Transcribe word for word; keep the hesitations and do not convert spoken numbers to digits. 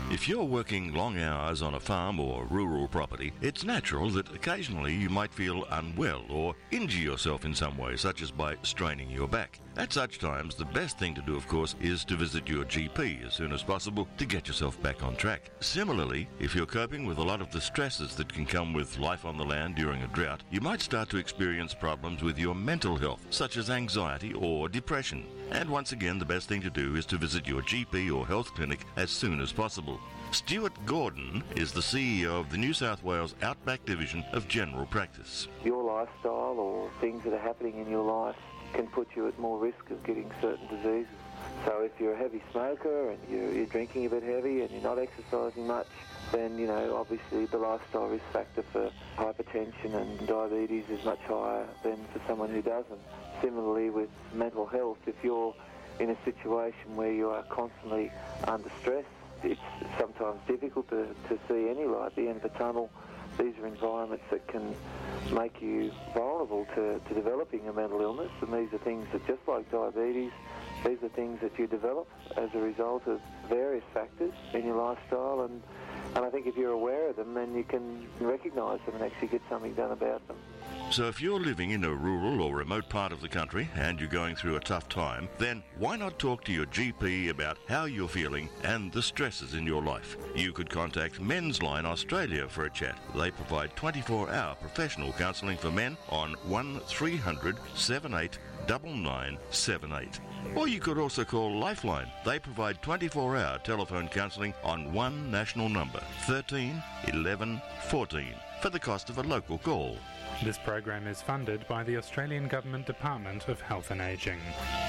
If you're working long hours on a farm or rural property, it's natural that occasionally you might feel unwell or injure yourself in some way, such as by straining your back. At such times, the best thing to do, of course, is to visit your G P as soon as possible to get yourself back on track. Similarly, if you're coping with a lot of the stresses that can come with life on the land during a drought, you might start to experience problems with your mental health, such as anxiety or depression. And once again, the best thing to do is to visit your G P or health clinic as soon as possible. Stuart Gordon is the C E O of the New South Wales Outback Division of General Practice. Your lifestyle or things that are happening in your life can put you at more risk of getting certain diseases. So if you're a heavy smoker and you're, you're drinking a bit heavy and you're not exercising much, then, you know, obviously the lifestyle risk factor for hypertension and diabetes is much higher than for someone who doesn't. Similarly with mental health, if you're in a situation where you are constantly under stress, it's sometimes difficult to, to see any light at the end of the tunnel. These are environments that can make you vulnerable to, to developing a mental illness, and these are things that, just like diabetes, these are things that you develop as a result of various factors in your lifestyle, and, and I think if you're aware of them, then you can recognise them and actually get something done about them. So if you're living in a rural or remote part of the country and you're going through a tough time, then why not talk to your G P about how you're feeling and the stresses in your life? You could contact Men's Line Australia for a chat. They provide twenty-four hour professional counselling for men on one three hundred seven eight nine nine seven eight. Or you could also call Lifeline. They provide twenty-four hour telephone counselling on one national number, thirteen eleven fourteen, for the cost of a local call. This program is funded by the Australian Government Department of Health and Ageing.